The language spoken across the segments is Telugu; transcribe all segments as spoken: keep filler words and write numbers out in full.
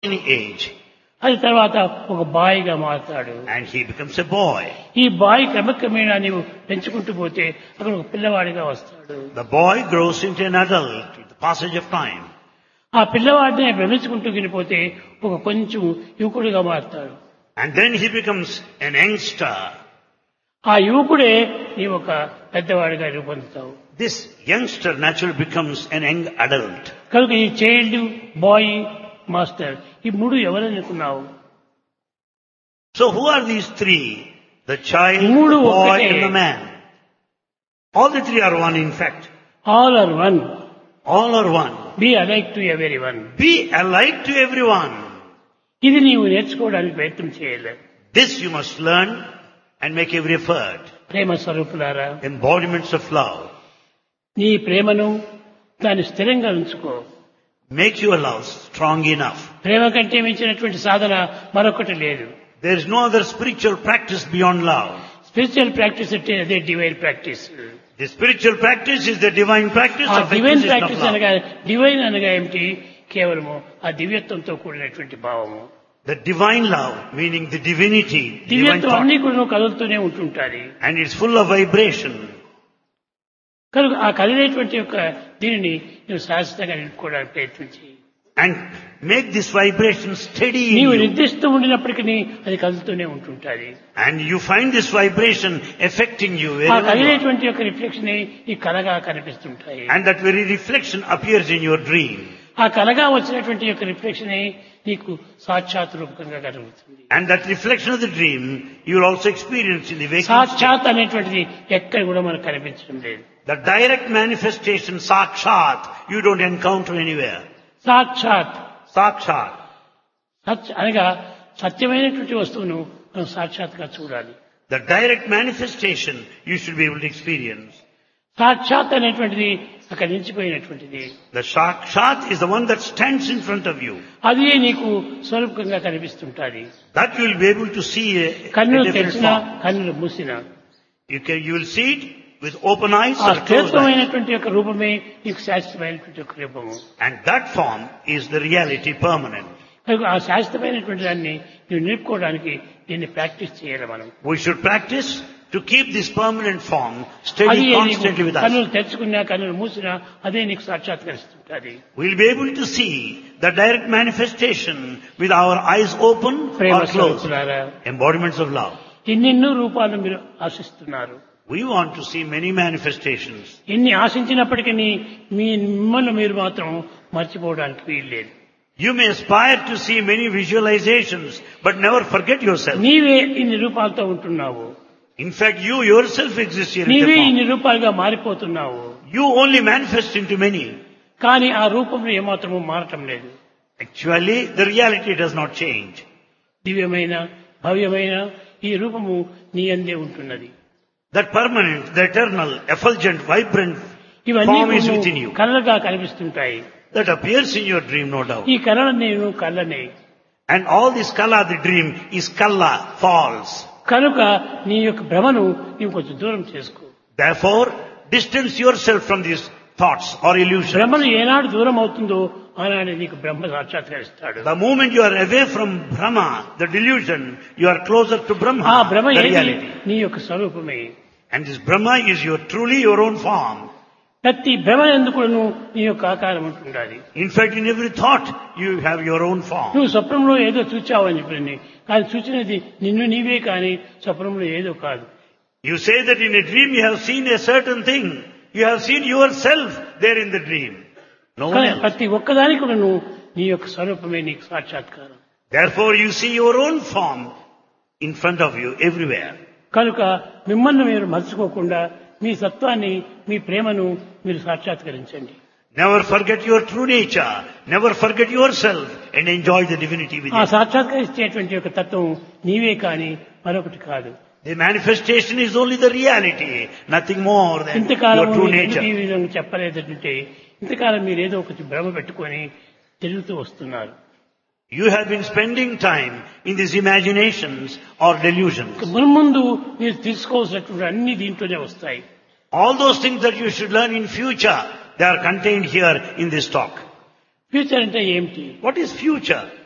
any age, అది తర్వాత ఒక బాయ్గా మారుతాడు. and he becomes a boy. ఈ బాయ్ క్రమక్రమేణా నీవు పెంచుకుంటూ పోతే అక్కడ ఒక పిల్లవాడిగా వస్తాడు. The boy grows into an adult with the passage of time. ఆ పిల్లవాడిని భ్రమించుకుంటూ వెళ్ళిపోతే ఒక కొంచెం యువకుడిగా మారుతాడు. And then he becomes an youngster. ఆ యువకుడే నీ ఒక పెద్దవాడిగా రూపొందుతావు. This youngster naturally becomes an young adult. కనుక ఈ చైల్డ్, బాయ్, మాస్టర్ ఈ మూడు ఎవరనుకున్నావు? So who are these three? The child, మూడు the boy ఒక్కటే. and the man. All the three are one in fact. All are one. All are one. B alike to every one. Be alike to everyone. ఇది నీవు నేర్చుకోవడానికి ప్రయత్నం చేయలేదు. This you must learn and make every effort. ప్రేమ స్వరూపులారా, Embodiments of love. నీ ప్రేమను దాన్ని స్థిరంగా ఉంచుకో. Make your love strong enough. ప్రేమ కంటే మించినటువంటి సాధన మరొకటి లేదు. There is no other spiritual practice beyond love. Spiritual practice అంటే అదే divine practice. The spiritual practice is the divine practice ఆ of divine acquisition of practice love. అనగా డివైన్ అనగా ఏమిటి? కేవలము ఆ దివ్యత్వంతో కూడినటువంటి భావము. The divine love, meaning the divinity, divine దివ్యత్వం thought, అన్ని కూడా కదులుతూనే ఉంటుంటాది. and it's full of vibration. కనుక ఆ కదిలేటువంటి యొక్క దీనిని నువ్వు శాశ్వతంగా నిలుపుకోవడానికి ప్రయత్నించి And make this vibration steady in నీవు you. నిర్దిష్టం ఉండినప్పటికీ అది కదులుతూనే ఉంటుంటాది. And you find this vibration affecting you ఆ wherever you are. కదిలేటువంటి యొక్క రిఫ్లెక్షన్ ఈ కలగా కనిపిస్తుంటాయి. And that very reflection appears in your dream. ఆ కలగా వచ్చినటువంటి యొక్క రిఫ్లెక్షన్ నీకు సాక్షాత్ రూపకంగా కలుగుతుంది. And that reflection of the dream you will also experience in the waking state. సాక్షాత్ అనేటువంటిది ఎక్కడ కూడా మనకు కనిపించడం లేదు. The direct manifestation, sakshat, you don't encounter anywhere. సాక్షాత్ Sakshat. సత్ అనగా సత్యమైనటువంటి వస్తువును మనం సాక్షాత్గా చూడాలి. The direct manifestation you should be able to experience. సాక్షాత్ అనేటువంటిది అక్కడ నిలిచిపోయినటువంటిది. The sakshat is the one that stands in front of you. అది నీకు స్వరూపంగా కనిపిస్తుంటాది. That you will be able to see a, a కన్నులు different తెరిచినా form. కన్నులు మూసినా You can, you will see it with open eyes ఆ or closed eyes. శ్రేష్టమైనటువంటి యొక్క రూపమే నీకు శాశ్వతమైనటువంటి యొక్క రూపము. And that form is the reality permanent. కనుక ఆ శాశ్వతమైనటువంటి దాన్ని నువ్వు నిలుపుకోవడానికి దీన్ని ప్రాక్టీస్ చేయాలి మనం. We should practice to keep this permanent form అది steady నీకు constantly with us. కన్నులు తెరుచుకున్నా కన్నులు మూసినా అదే నీకు సాక్షాత్కరిస్తుంటది. We'll be able to see the direct manifestation with our eyes open Prema or closed. స్వరూపులారా, Embodiments of love. ఎన్నెన్నో రూపాలు మీరు ఆశిస్తున్నారు. We want to see many manifestations. ఎన్ని ఆశించినప్పటికీ మీ మిమ్మల్ని మీరు మాత్రం మర్చిపోవడానికి వీల్లేదు. You may aspire to see many visualizations, but never forget yourself. నీవే ఇన్ని రూపాలతో ఉంటున్నావు. In fact, you yourself exist here in the నీవే form. ఇన్ని రూపాలుగా మారిపోతున్నావు. You only manifest into many. కానీ ఆ రూపంలో ఏమాత్రము మారటం లేదు. Actually, the reality does not change. దివ్యమైన భవ్యమైన ఈ రూపము నీ అందే ఉంటున్నది. That permanent, the eternal, effulgent, vibrant ఇవన్నీ form is within you. కళలుగా కనిపిస్తుంటాయి. That appears in your dream, no doubt. ఈ కళ నేను కళ్ళనే. And all this kala, the dream, is kalla, false. కనుక నీ యొక్క భ్రమను నీవు కొంచెం దూరం చేసుకో. Therefore, distance yourself from these thoughts or illusions. భ్రమను ఏనాడు దూరం అవుతుందో ఆనాడే నీకు బ్రహ్మ సాక్షాత్కరిస్తాడు. The moment you are away from Brahma, the delusion, you are closer to Brahma, ఆ భ్రమ the ఏది? reality. నీ యొక్క స్వరూపమే. And this Brahma is your truly your own form. ప్రతి భ్రమ ఎందుకు నీ యొక్క ఆకారం ఉంటుండాలి. In fact, in every thought, you have your own form. నువ్వు స్వప్నంలో ఏదో చూచావని చెప్పి కానీ చూచినది నిన్ను నీవే కానీ స్వప్నంలో ఏదో కాదు. You say that in a dream you have seen a certain thing. You have seen yourself there in the dream. No one కానీ else. ప్రతి ఒక్కదానికి కూడా నువ్వు నీ యొక్క స్వరూపమే నీకు సాక్షాత్కారం. Therefore, you see your own form in front of you everywhere. కనుక మిమ్మల్ని మీరు మర్చిపోకుండా మీ సత్వాన్ని మీ ప్రేమను మీరు సాక్షాత్కరించండి. Never forget your true nature. Never forget yourself and enjoy the divinity ఆ within. సాక్షాత్కరించేటువంటి యొక్క తత్వం నీవే కానీ మరొకటి కాదు. The manifestation is only the reality, nothing more than ఇంతకాలం your true మీరు ఎందుకు nature. ఈ విధంగా చెప్పలేదంటే ఇంతకాలం మీరు ఏదో ఒకటి భ్రమ పెట్టుకొని తిరుగుతూ వస్తున్నారు. You have been spending time in these imaginations or delusions. మున్ముందు మీరు తీసుకోవాల్సినటువంటి అన్ని దీంట్లోనే వస్తాయి. All those things that you should learn in future, they are contained here in this talk. Future అంటే ఏమిటి? What is future? ముందు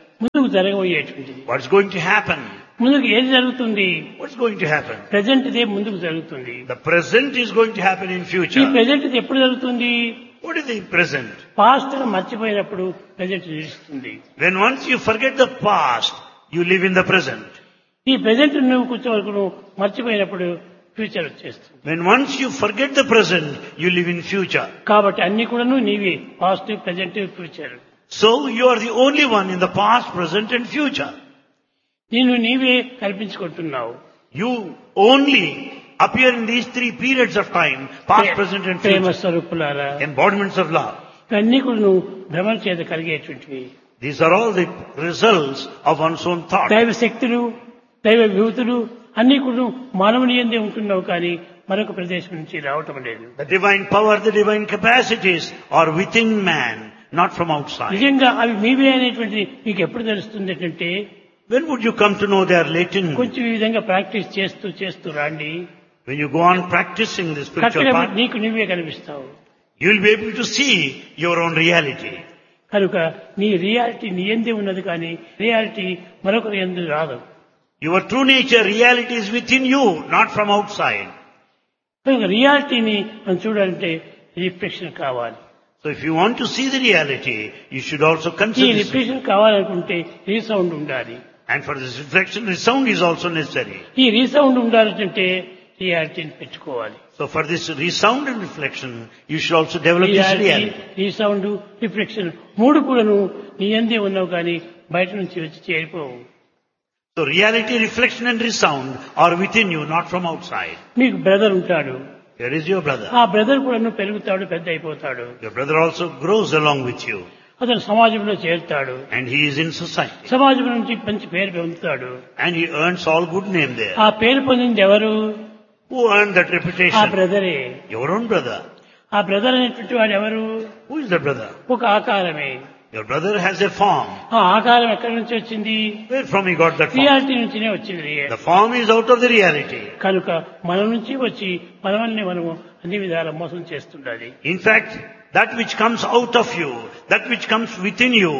జరగబోయేటువంటిది. What's going to happen? ముందుకు ఏది జరుగుతుంది? What's going to happen? Present they ముందుకు జరుగుతుంది. The present is going to happen in ఈ future. ప్రజెంట్ ఇది ఎప్పుడు జరుగుతుంది? What is the present? Past మర్చిపోయినప్పుడు ప్రజెంట్ నిలుస్తుంది. When once you forget the past, you live in the present. ఈ ప్రజెంట్ నువ్వు కూర్చో వరకు నువ్వు మర్చిపోయినప్పుడు ఫ్యూచర్ వచ్చేస్తుంది. When once you forget the present, you live in future. కాబట్టి అన్ని కూడాను నీవే, past, present, future. So you are the only one in the past, present and future. నిన్ను నీవే కల్పించుకుంటున్నావు. You only appear in these three periods of time, past, present and Prema future. స్వరూపులారా, Embodiments of love. ఇవన్నీ కూడా నువ్వు భ్రమణ చేత కలిగేటువంటివి. These are all the results of one's own thought. దైవ శక్తులు, దైవ విభూతులు అన్ని కూడా మానవుని యందే ఉంటున్నావు కానీ మరొక ప్రదేశం నుంచి రావటం లేదు. The divine power, the divine capacities are within man, not from outside. నిజంగా అవి మీవే అనేటువంటిది మీకు ఎప్పుడు తెలుస్తుంది అంటే, When would you come to know they are latent? కొంచెం ఈ విధంగా ప్రాక్టీస్ చేస్తూ చేస్తూ రాండి. When you go on practicing the spiritual కరెక్ట్గా path, నీకు నువ్వే కనిపిస్తావు. you will be able to see your own reality. కనుక నీ రియాలిటీ నీ యందే ఉన్నది కానీ రియాలిటీ మరొకరి యందు రాదు. Your true nature, reality is within you, not from outside. కనుక రియాలిటీని మనం చూడాలంటే రిఫ్లెక్షన్ కావాలి. So if you want to see the reality, you should also ఈ consider this. రిఫ్లెక్షన్ కావాలనుకుంటే రీసౌండ్ ఉండాలి. And for this reflection, the sound is also necessary. ఈ రీసౌండ్ ఉండాలంటే రియాలిటీని పెట్టుకోవాలి. So for this resound and reflection, you should also develop this reality, reality. Resound, reflection మూడు కూడాను నీ యందే ఉన్నావు కానీ బయట నుంచి వచ్చి చేరిపోవు. So reality, reflection and resound are within you, not from outside. మీకు బ్రదర్ ఉంటాడు. Here is your brother. ఆ బ్రదర్ కూడా పెరుగుతాడు, పెద్ద అయిపోతాడు. Your brother also grows along with you. అతను సమాజంలో చేరుతాడు. And he is in society. సమాజం నుంచి మంచి పేరు పొందుతాడు. And he earns all good name there. ఆ పేరు పొందింది ఎవరు? Who earned that ఆ reputation? బ్రదరే. Your own brother. ఆ బ్రదర్ అనేటువంటి వాడు ఎవరు? Who is the brother? ఒక ఆకారమే. Your brother has a form. ఆ ఆకారం ఎక్కడి నుంచి వచ్చింది? Where from he got that form? Reality నుంచినే వచ్చింది. The form is out of the reality. కనుక మన నుంచి వచ్చి మనల్ని మనము అన్ని విధాల మోసం చేస్తుండాలి. In fact, that which comes out of you, that which comes within you,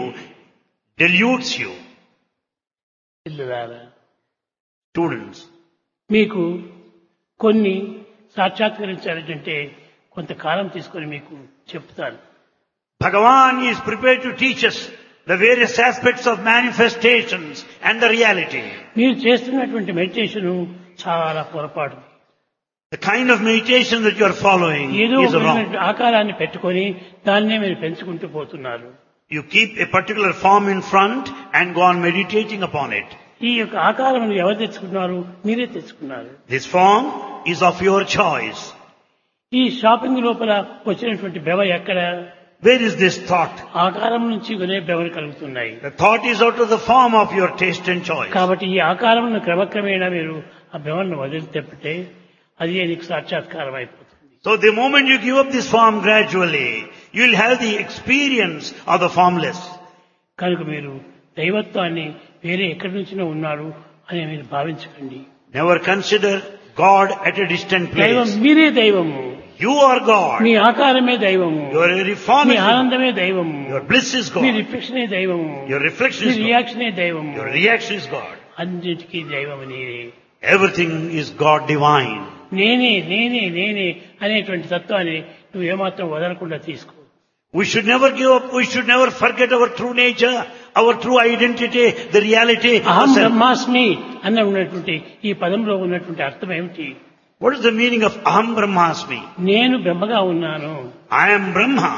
deludes you. పిల్లలారా, Students, మీకు కొన్ని సాక్షాత్కరించాలంటే కొంతకాలం తీసుకొని మీకు చెప్తాను. Bhagavan is prepared to teach us the various aspects of manifestations and the reality. మీరు చేస్తున్నటువంటి మెడిటేషన్ చాలా పొరపాటు. The kind of meditation that you are following ఏదో is ఒక wrong. ఆకారాన్ని పెట్టుకొని దాన్నే మీరు పెంచుకుంటూ పోతున్నారు. You keep a particular form in front and go on meditating upon it. ఈ యొక్క ఆకారం ఎవరు తెచ్చుకున్నారు? మీరే తెచ్చుకున్నారు. This form is of your choice. ఈ షాపింగ్ లోపల వచ్చినటువంటి భ్రమ ఎక్కడ? Where is this thought? ఆకారం నుంచి కొనే భ్రమలు కలుగుతున్నాయి. The thought is out of the form of your taste and choice. కాబట్టి ఈ ఆకారం క్రమక్రమేణా మీరు ఆ భ్రమను వదిలితే అది నీకు సాక్షాత్కారం అయిపోతుంది. So the moment you give up this form gradually, you will have the experience of the formless. కనుక మీరు దైవత్వాన్ని వేరే ఎక్కడి నుంచినో ఉన్నారు అని మీరు భావించకండి. Never consider God at a distant దైవం place. మీరే దైవము. You are God. మీ ఆకారమే దైవము. Your very form me is God. ఆనందమే దైవము. Your bliss is me God. రిఫ్లెక్షనే దైవము. Your reflection me is God. రియాక్షనే దైవము. Your reaction is God. అన్నిటికీ దైవము నేనే. Everything is God divine. నేనే నేనే నేనే అనేటువంటి తత్వాన్ని నువ్వు ఏమాత్రం వదలకుండా తీసుకో. We should never give up. We should never forget our true nature, our true identity, the reality. అహం of self. బ్రహ్మాస్మి అన్న ఉన్నటువంటి ఈ పదంలో ఉన్నటువంటి అర్థం ఏమిటి? What is the meaning of Aham Brahmasmi? నేను బ్రహ్మగా ఉన్నాను I am Brahma.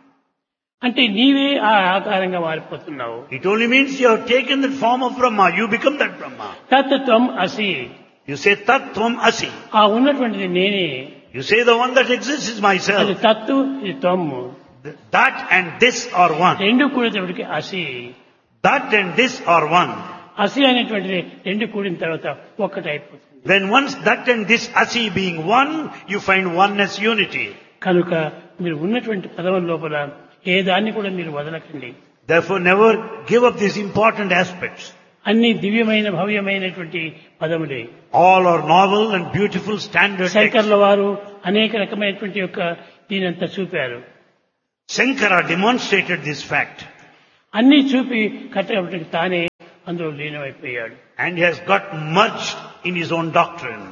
అంటే నీవే ఆ ఆకారంగా మారిపోతున్నావు. It only means you have taken the form of Brahma. You become that Brahma. తత్వం అసి. You say Tat Tvam Asi. ఆ ఉన్నటువంటిది నేనే. You say the one that exists is అది myself. తత్తు, ఇది త్వము. That and this are one. రెండు కూడేటప్పటికి అసి. That and this are one. అసి అనేటువంటిది రెండు కూడిన తర్వాత ఒక్కటైపోతుంది. When once that and this Asi being one, you find oneness, unity. కనుక మీరు ఉన్నటువంటి పదం లోపల ఏ దాన్ని కూడా మీరు వదలకండి. Therefore never give up these important aspects. అన్ని దివ్యమైన భవ్యమైనటువంటి పదములే. All are novel and beautiful standard texts. శంకర్ల వారు అనేక రకమైనటువంటి యొక్క దీనంతా చూపారు. Shankara demonstrated this fact. అన్ని చూపి కట్టబట్టి తానే అందులో లీనమైపోయాడు. And he has got merged in his own doctrine.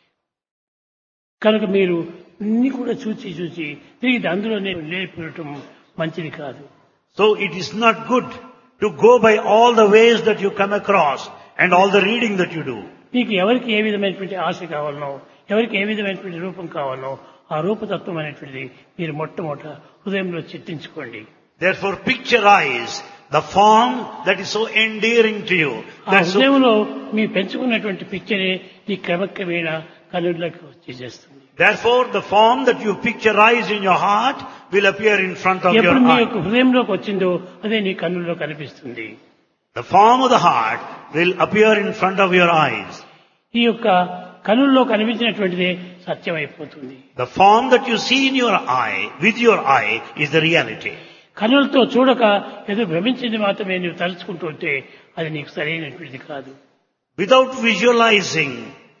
కనుక మీరు అన్ని కూడా చూచి చూచి తిరిగి అందులోనే లేపడం మంచిది కాదు. So it is not good to go by all the ways that you come across and all the reading that you do. మీకు ఎవరికి ఏ విధమైనటువంటి ఆశ కావాలనో, ఎవరికి ఏ విధమైనటువంటి రూపం కావాలనో ఆ రూపతత్వం అనేటువంటిది మీరు మొట్టమొదట హృదయంలో చిత్తించుకోండి. Therefore picturize the form that is so endearing to you. ఆ హృదయంలో మీ పెంచుకున్నటువంటి పిక్చరే ఈ క్రమక్రమేణ కనులకు వచ్చేస్తుంది. Therefore the form that you picturize in your heart will appear in front of your ఎప్పుడు మీ eye. యొక్క హృదయంలోకి వచ్చిందో అదే నీ కన్నుల్లో కనిపిస్తుంది. The form of the heart will appear in front of your eyes. ఈ యొక్క కనుల్లో కనిపించినటువంటిదే సత్యం అయిపోతుంది. The form that you see in your eye, with your eye, is the reality. కనులతో చూడక ఏదో భ్రమించింది మాత్రమే నువ్వు తలుచుకుంటూ ఉంటే అది నీకు సరైనటువంటిది కాదు. Without visualizing,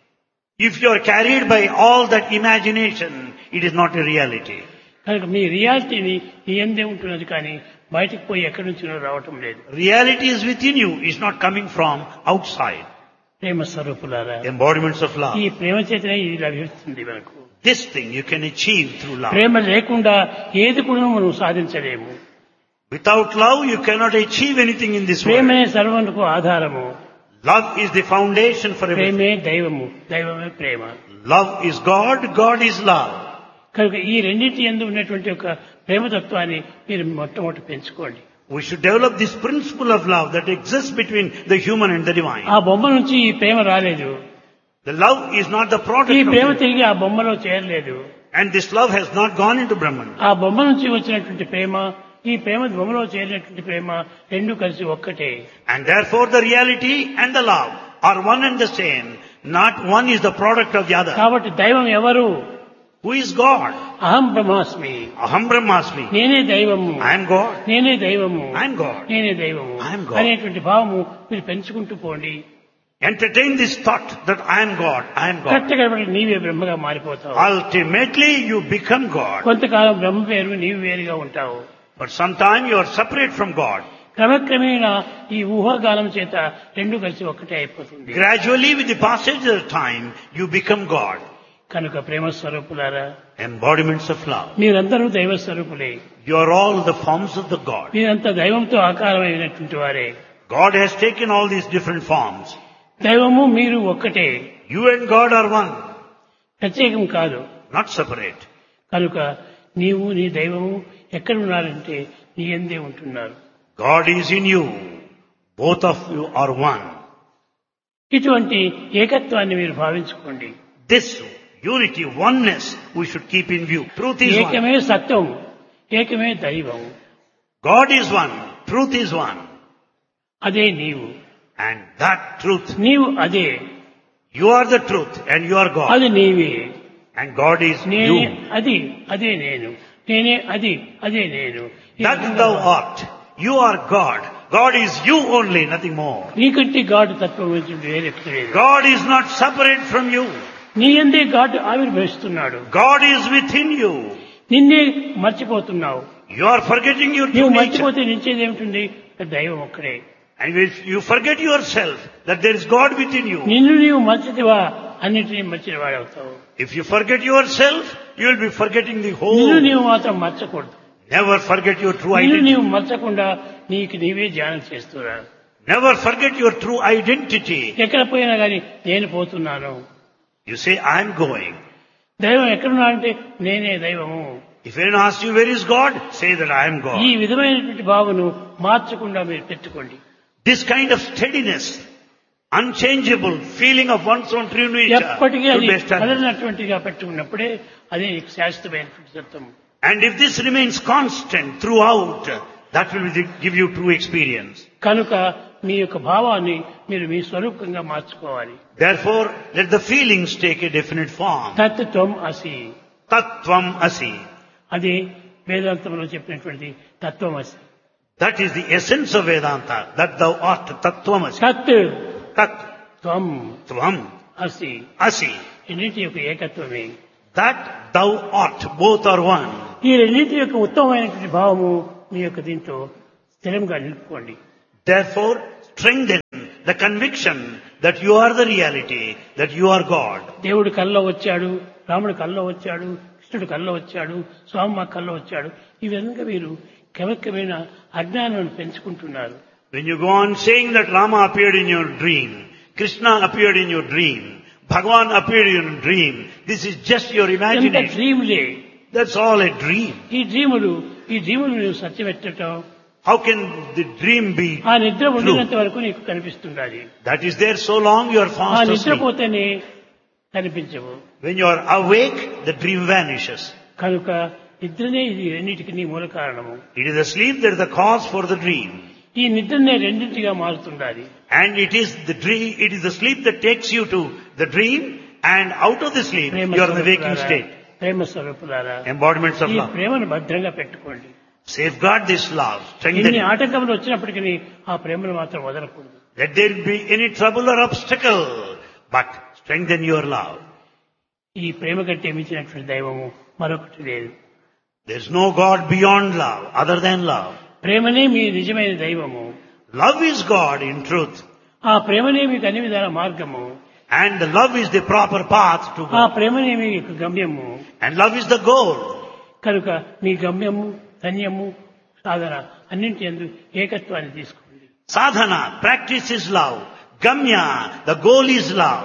if you are carried by all that imagination, it is not a reality. కనుక మీ రియాలిటీని నీ ఎందే ఉంటున్నది కానీ బయటకు పోయి ఎక్కడి నుంచినో రావటం లేదు. Reality is within you, it's not coming from outside. ప్రేమ స్వరూపులారా, Embodiments of love. ఈ ప్రేమ చేతనే ఇది లభిస్తుంది మనకు. This thing you can achieve through love. ప్రేమ లేకుండా ఏది కూడా మనం సాధించలేము. Without love, you cannot achieve anything in this world. ప్రేమే సర్వమునకు ఆధారము. Love is the foundation for everything. ప్రేమే దైవము, దైవమే ప్రేమ. Love is God, God is love. కనుక ఈ రెండింటి యందు ఉన్నటువంటి ఒక ప్రేమతత్వాన్ని మీరు మొట్టమొదటి పెంచుకోండి. We should develop this principle of love that exists between the human and the divine. ఆ బొమ్మ నుంచి ఈ ప్రేమ రాలేదు. The love is not the ఈ product of ప్రేమ it. తిరిగి ఆ బొమ్మలో చేరలేదు. And this love has not gone into Brahman. ఆ బొమ్మ నుంచి వచ్చినటువంటి ప్రేమ, ఈ ప్రేమ బొమ్మలో చేరినటువంటి ప్రేమ రెండు కలిసి ఒక్కటే. And therefore the reality and the love are one and the same. Not one is the product of the other. కాబట్టి దైవం ఎవరు? Who is God? అహం బ్రహ్మాస్మి. Aham Brahmasmi. నేనే దైవము, I am God. నేనే దైవము, I am God. నేనే దైవము I am God. అనేటువంటి భావము మీరు పెంచుకుంటూ పోండి. Entertain this thought that I am God, I am God. కరెక్ట్గా నీవే బ్రహ్మగా మారిపోతావు. Ultimately you become God. కొంతకాలం బ్రహ్మ వేరు, నీవు వేరుగా ఉంటావు. But sometime you are separate from God. క్రమక్రమేణా ఈ ఊహాగానం చేత రెండు కలిసి ఒక్కటే అయిపోతుంది. Gradually with the passage of time you become God. కనుక ప్రేమ స్వరూపులారా, Embodiments of love. మీరందరూ దైవ స్వరూపులే. You are all the forms of the God. మీరంతా దైవంతో ఆకారమైనటువంటి వారే. God has taken all these different forms. దైవము మీరు ఒక్కటే, You and God are one, ప్రత్యేకం కాదు. not separate. కనుక నీవు నీ దైవము ఎక్కడ ఉన్నారంటే నీ యందే ఉంటున్నారు. God is in you. Both of you are one. ఇటువంటి ఏకత్వాన్ని మీరు భావించుకోండి. This unity, oneness, we should keep in view. Truth is one. ఏకమే సత్యం, ఏకమే దైవం. God is one. Truth is one. అదే నీవు, And that truth, నీవు అదే, you are the truth and you are God. అది నీవే. And God is నేనే you. అది, అదే నేను, నేనే అది, అదే నేను. ఈ That విధంగా thou art. You are God. God is you only, nothing more. నీకంటే గాడు తత్వం గురించి వేరెక్కడ లేదు. God is not separate from you. నీ యందే గాడు ఆవిర్భవిస్తున్నాడు. God is within you. నిన్నే మర్చిపోతున్నావు. You are forgetting your నీవు true nature. మర్చిపోతే నిలిచేది ఏమిటి? దైవం ఒక్కడే. And if you forget yourself that there is God within you, నిన్ను నీవు మర్చితివా అన్నిటినీ మర్చిన వాడవుతావు. if you forget yourself, you will be forgetting the నిన్ను whole. నీవు మాత్రం మర్చకూడదు. Never forget your true నిన్ను identity. నీవు మర్చకుండా నీకు నీవే ధ్యానం చేస్తున్నా. Never forget your true identity. ఎక్కడ పోయినా కానీ నేను పోతున్నాను. You say, I am going. దైవం ఎక్కడున్నాడంటే నేనే దైవము. If anyone asks you, where is God? Say that I am ఈ God. విధమైనటువంటి భావను మార్చకుండా మీరు పెట్టుకోండి. This kind of steadiness, unchangeable feeling of one's own true nature ఎప్పటికీ should అది be established. కదలినటువంటిగా పెట్టుకున్నప్పుడే అదే శాశ్వతమైనటువంటి సత్యం. And if this remains constant throughout, that will give you true experience. కనుక మీ యొక్క భావాన్ని మీరు మీ స్వరూపంగా మార్చుకోవాలి. Therefore, let the feelings take a definite form. తత్వం అసి, Tattvam asi. అది వేదాంతంలో చెప్పినటువంటి తత్వం అసి. That is the essence of Vedanta. That thou art tattvam asi. తత్ Tat త్వం tvam అసి, asi. రెండింటి యొక్క ఏకత్వమే. That thou art. Both are one. ఈ రెండింటి యొక్క ఉత్తమమైనటువంటి భావము మీ యొక్క దీంతో స్థిరంగా నిలుపుకోండి. Therefore, strengthen the conviction that you are the reality, that you are God. దేవుడు కల్లో వచ్చాడు, రాముడు కల్లో వచ్చాడు, కృష్ణుడు కల్లో వచ్చాడు, స్వామి కల్లో వచ్చాడు. ఈ విధంగా మీరు క్రమక్రమేణ అజ్ఞానం పెంచుకుంటున్నారు. When you go on saying that Rama appeared in your dream, Krishna appeared in your dream, Bhagavan appeared in your dream, this is just your imagination. డ్రీమ్లే. That's all a dream. ఈ డ్రీములు ఈ డ్రీములు నువ్వు సత్యపెట్టడం, How can the dream be ఆ నిద్ర true? ఉండినంత వరకు నీకు కనిపిస్తుండాలి. That is there so long you are ఆ fast asleep. నిద్రపోతేనే కనిపించవు. When you are awake, the dream vanishes. కనుక నిద్రనే ఇది రెండింటికి నీ మూల కారణము. It is the sleep that is the cause for the dream. ఈ నిద్రనే రెండింటిగా మారుతుండాలి. And it is the dream, it is the sleep that takes you to the dream, and out of the sleep, Prema you are in the waking స్వరూపులారా, state. ప్రేమ స్వరూపులారా, Embodiments of ఈ love. ప్రేమను భద్రంగా పెట్టుకోండి. Safeguard this love. Strengthen ఎన్ని it. ఆటంకములు వచ్చినప్పటికీ ఆ ప్రేమను మాత్రం వదలకూడదు. Let there be any trouble or obstacle, but strengthen your love. ఈ ప్రేమ కంటే మించినటువంటి దైవము మరొకటి లేదు. There is no God beyond love, other than love. ప్రేమనే మీ నిజమైన దైవము. Love is God in truth. ఆ ప్రేమనే మీకు అన్ని విధాల మార్గము. And the love is the proper path to ఆ go. ప్రేమనే మీ యొక్క గమ్యము. And love is the goal. కనుక మీ గమ్యము, ధన్యము, సాధన అన్నింటి యందు ఏకత్వాన్ని తీసుకోండి. Sadhana, practice is love. Gamya, the goal is love.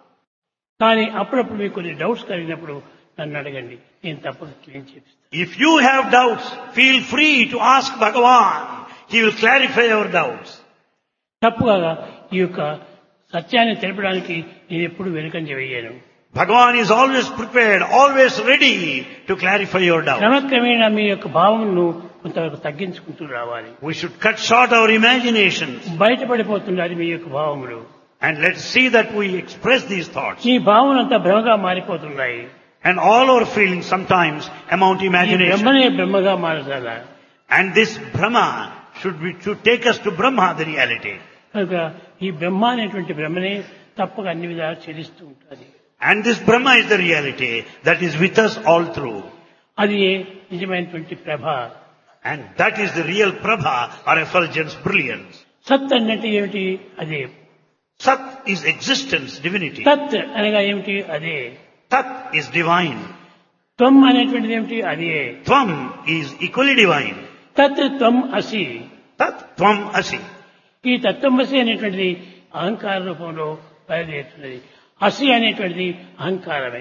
కానీ అప్పుడప్పుడు మీకు కొన్ని డౌట్స్ కలిగినప్పుడు నన్ను అడగండి, నేను తప్పక క్లీన్ చేపిస్తాను. If you have doubts, feel free to ask Bhagavan. He will clarify your doubts. తప్పుగా ఈ యొక్క సత్యాన్ని తెలపడానికి నేను ఎప్పుడు వెనుకంజ వేయను. Bhagavan is always prepared, always ready to clarify your doubts. క్రమక్రమేణా మీ యొక్క భావమును కొంతవరకు తగ్గించుకుంటూ రావాలి. We should cut short our imaginations బయటపడిపోతున్నది మీ యొక్క భావములు. and let's see that we express these thoughts. ఈ భావనంతా భ్రమగా మారిపోతున్నాయి. And all our feelings sometimes amount to ఈ imagination. బ్రహ్మనే బ్రహ్మగా మారదాలా. And this Brahma should be, should take us to Brahma, the reality. కనుక ఈ బ్రహ్మ అనేటువంటి బ్రహ్మనే తప్పక అన్ని విధాలు చెల్లిస్తూ ఉంటుంది. And this Brahma is the reality that is with us all through. అది నిజమైనటువంటి ప్రభ. And that is the real Prabha or effulgence, brilliance. సత్ అన్నట్టు ఏమిటి? అదే. Sat is existence, divinity. తత్ అనగా ఏమిటి? అదే. Tat is divine. త్వం అనేటువంటిది ఏమిటి? అదే. Tvam is equally divine. తత్ త్వం అసి. Tat Tvam Asi. ఈ తత్వమసి అనేటువంటిది అహంకార రూపంలో బయలుదేరుతున్నది. అసి అనేటువంటిది అహంకారమే.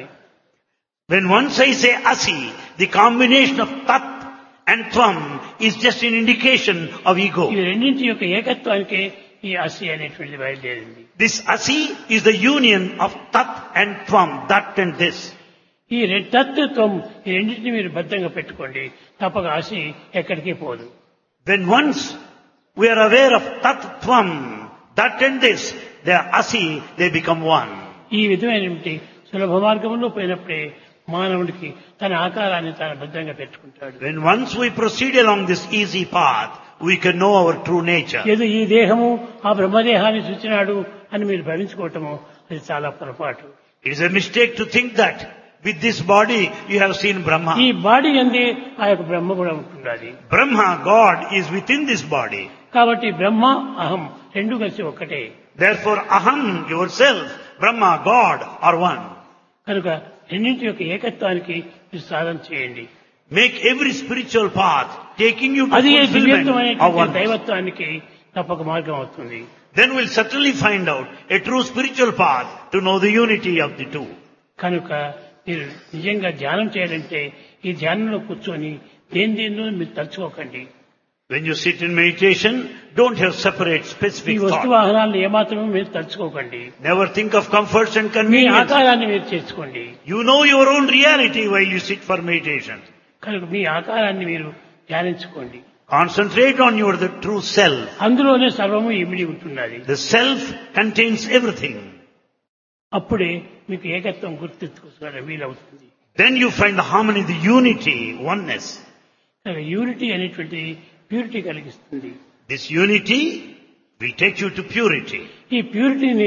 When once I say Asi, the combination of Tat and Tvam is just an indication of ego. ఇవి రెండింటి యొక్క ఏకత్వానికే ఈ అసి అనేటువంటిది బయలుదేరింది. This Asi is the union of Tat and Tvam, that and this. ఈ రె- తత్వం ఈ రెండింటిని మీరు భద్రంగా పెట్టుకోండి, తప్పక అసి ఎక్కడికి పోదు. When once we are aware of Tat Tvam, that and this, they are Asi, they become one. ఈ విధమైనటువంటి సులభ మార్గంలో పోయినప్పుడే మానవుడికి తన ఆకారాన్ని తాను భద్రంగా పెట్టుకుంటాడు. When once we proceed along this easy path, we can know our true nature. ఏదో ఈ దేహము ఆ బ్రహ్మదేహాన్ని సూచినాడు అని మీరు భవించుకోవటము అది చాలా పొరపాటు. It is a mistake to think that with this body you have seen Brahma. ఈ బాడీ అందే ఆ యొక్క బ్రహ్మ కూడా ఉంటున్నది. Brahma, God, is within this body. కాబట్టి బ్రహ్మ అహం రెండు కలిసి ఒక్కటే. Therefore, Aham, yourself, Brahma, God are one. కనుక రెండింటి యొక్క ఏకత్వానికి మీరు సాధన చేయండి. Make every spiritual path taking you to అది fulfillment of దివ్యత్వమైనటువంటి one. దైవత్వానికి తప్పక మార్గం అవుతుంది. Then we'll certainly find out a true spiritual path to know the unity of the two. కనుక మీరు నిజంగా ధ్యానం చేయాలంటే ఈ ధ్యానంలో కూర్చొని దేని దేనిలో మీరు తలుచుకోకండి. When you sit in meditation, don't have separate ఈ specific వస్తు thoughts. వాహనాలను ఏమాత్రమూ మీరు తలుచుకోకండి. Never think of comforts and me convenience. ఆకారాన్ని మీరు చేసుకోండి. You know your own reality while you sit for meditation. కనుక మీ ఆకారాన్ని మీరు ధ్యానించుకోండి. Concentrate on your the true self. అందులోనే సర్వము ఇమిడి ఉంటున్నది. The self contains everything. అప్పుడే మీకు ఏకత్వం గుర్తెత్తుకోవడం వీలవుతుంది. Then you find the harmony, the unity, oneness. కనుక యూనిటీ అనేటువంటి ప్యూరిటీ కలిగిస్తుంది. This unity will take you to purity. ఈ ప్యూరిటీని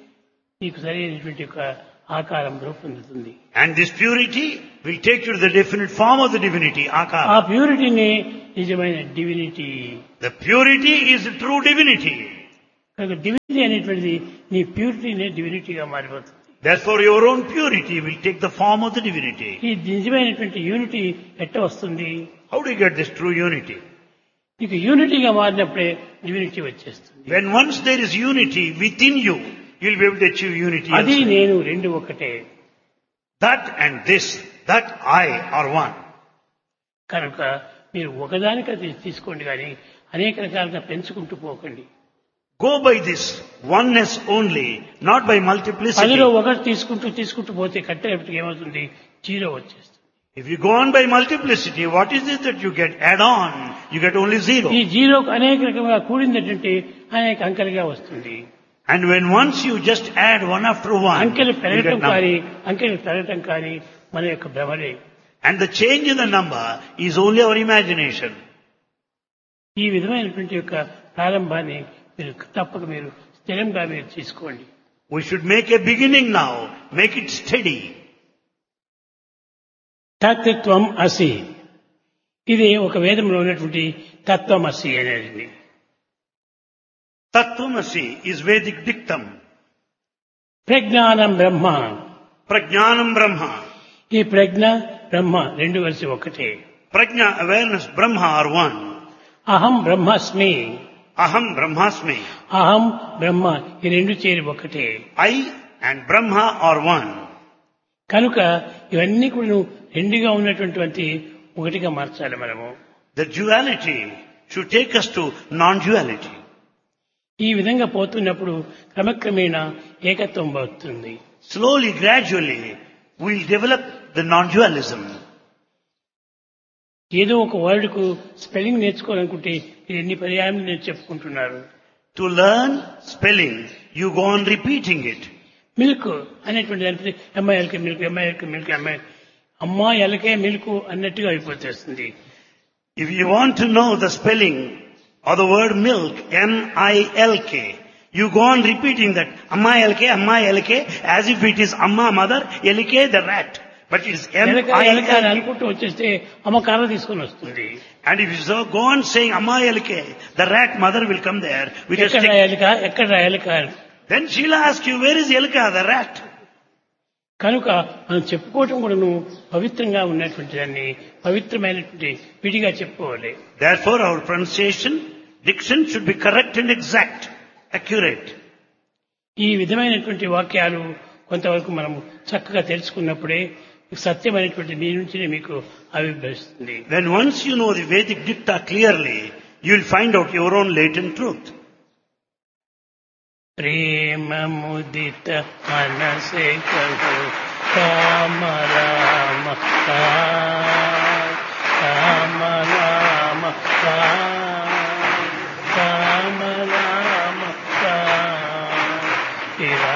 మీకు సరైనటువంటి ఒక ఆకారం రూపొందుతుంది. And this purity will take you to the definite form of the divinity, ఆ Akara. ప్యూరిటీని నిజమైన divinity. The purity is the true divinity. Divinity అనేటువంటిది నీ ప్యూరిటీనే డివినిటీగా మారిపోతుంది. Therefore your own purity will take the form of the divinity. ఈ నిజమైనటువంటి యూనిటీ ఎట్ట వస్తుంది? How do you get this true unity? నీకు యూనిటీగా మారినప్పుడే డివినిటీ వచ్చేస్తుంది. When once there is unity within you, you will be able to achieve unity. అది also. నేను రెండు ఒకటే. That and this, that I are one. కనుక మీరు ఒకదానికది తీసుకోండి కానీ అనేక రకాలుగా పెంచుకుంటూ పోకండి. Go by this oneness only, not by multiplicity. పదిలో ఒకటి తీసుకుంటూ తీసుకుంటూ పోతే కట్టేపటికి ఏమవుతుంది? జీరో వచ్చేస్తుంది. If you go on by multiplicity, what is it that you get? Add on, you get only zero. ఈ జీరోకు అనేక రకంగా కూడిందంటే అనేక అంకెలుగా వస్తుంది. And when once you just add one after one, అంకెలు you పెరగటం get number. కానీ అంకెలు పెరగటం కానీ మన యొక్క భ్రమనే. And the change in the number is only our imagination. ఈ విధమైనటువంటి యొక్క ప్రారంభాన్ని మీరు తప్పక మీరు స్థిరంగా మీరు తీసుకోండి. We should make a beginning now, make it steady. తత్వం అసి, ఇది ఒక వేదంలో ఉన్నటువంటి తత్వం అసి అనేది. Tattvamasi is Vedic dictum. ప్రజ్ఞానం బ్రహ్మ. Prajnanam Brahma. ఈ ప్రజ్ఞ బ్రహ్మ రెండు కలిసి ఒకటే. Prajna, awareness, Brahma are one. అహం బ్రహ్మాస్మి. Aham Brahmasmi. అహం బ్రహ్మ ఈ రెండు చేరి ఒకటే. I and Brahma are one. కనుక ఇవన్నీ కూడా రెండుగా ఉన్నటువంటి ఒకటిగా మార్చాలి మనము. The duality should take us to non-duality. ఈ విధంగా పోతున్నప్పుడు క్రమక్రమేణా ఏకత్వం అవుతుంది. Slowly, gradually, we'll develop the non-dualism. ఏదో ఒక వర్డ్ కు స్పెల్లింగ్ నేర్చుకోవాలనుకుంటే ఇది ఎన్ని పర్యాయాలు నేను చెప్పుకుంటున్నారు. To learn spelling, you go on repeating it. Milk అనేటువంటి దానికి అమ్మాయిలకి మిల్క్, అమ్మాయిలకి మిల్క్, అమ్మాయి అమ్మాయిలకే మిల్క్ అన్నట్టుగా అయిపోతేస్తుంది. If you want to know the spelling of the word milk, M I L K, you go on repeating that, Amma L K, Amma L K, as if it is Amma mother, L K the rat. But it is M I L K. అనుకుంటూ వచ్చేస్తే అమ్మ కర్ర తీసుకొని వస్తుంది. And if you so go on saying Amma L K, the rat mother will come there with a ఎక్కడ stick. ఎలక ఎక్కడ ఎలక. Then she'll ask you, where is Elka, the rat? కనుక మనం చెప్పుకోవటం కూడా పవిత్రంగా ఉన్నటువంటి దాన్ని పవిత్రమైనటువంటి విడిగా చెప్పుకోవాలి. Therefore our pronunciation, diction should be correct and exact, accurate. ఈ విధమైనటువంటి వాక్యాలు కొంతవరకు మనం చక్కగా తెలుసుకున్నప్పుడే సత్యమైనటువంటి మీ నుంచి మీకు ఆవిర్భవిస్తుంది. Then once you know the Vedic dicta clearly, you will find out your own latent truth. ప్రేమ ముదిత మనసే కహో రామ రామ రామ రామ రామ రామ రామ